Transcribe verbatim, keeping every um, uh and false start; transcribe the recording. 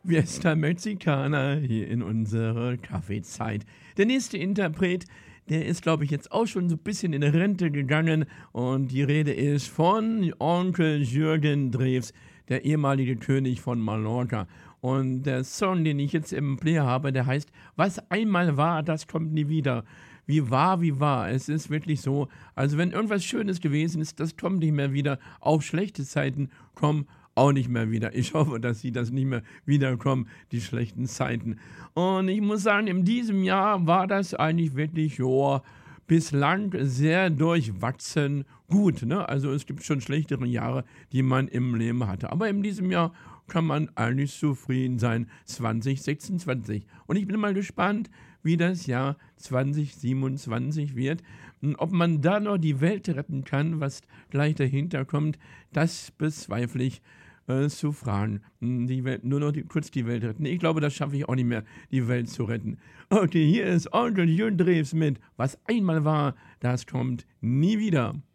Fiesta Mexicana hier in unserer Kaffeezeit. Der nächste Interpret, der ist, glaube ich, jetzt auch schon so ein bisschen in Rente gegangen. Und die Rede ist von Onkel Jürgen Drews, der ehemalige König von Mallorca. Und der Song, den ich jetzt im Player habe, der heißt Was einmal war, das kommt nie wieder. Wie war, wie war. Es ist wirklich so, also wenn irgendwas Schönes gewesen ist, das kommt nicht mehr wieder. Auch schlechte Zeiten kommen auch nicht mehr wieder. Ich hoffe, dass sie das nicht mehr wiederkommen, die schlechten Zeiten. Und ich muss sagen, in diesem Jahr war das eigentlich wirklich, joa, bislang sehr durchwachsen gut. Ne? Also es gibt schon schlechtere Jahre, die man im Leben hatte. Aber in diesem Jahr kann man eigentlich zufrieden sein, zwanzig sechsundzwanzig. Und ich bin mal gespannt, wie das Jahr zwanzig siebenundzwanzig wird. Und ob man da noch die Welt retten kann, was gleich dahinter kommt, das bezweifle ich äh, zu fragen. Die Welt, nur noch die, kurz die Welt retten. Ich glaube, das schaffe ich auch nicht mehr, die Welt zu retten. Okay, hier ist Onkel Jürgen Drews mit Was einmal war, das kommt nie wieder.